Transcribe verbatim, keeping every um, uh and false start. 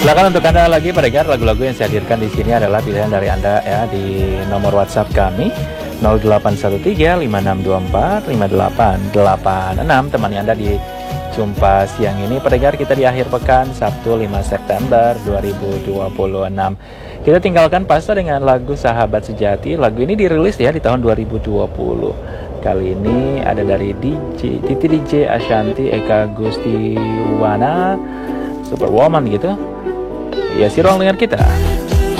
Silakan untuk Anda lagi pendengar, lagu-lagu yang saya hadirkan di sini adalah pilihan dari Anda ya di nomor WhatsApp kami nol delapan satu tiga lima enam dua empat lima delapan delapan enam. Temani Anda di jumpa siang ini pendengar kita di akhir pekan Sabtu lima September dua ribu dua puluh enam. Kita tinggalkan Pasta dengan lagu Sahabat Sejati. Lagu ini dirilis ya di tahun dua ribu dua puluh. Kali ini ada dari D J Titi D J Ashanti, Eka Gustiwana, Superwoman gitu. Ya, si ruang dengan kita.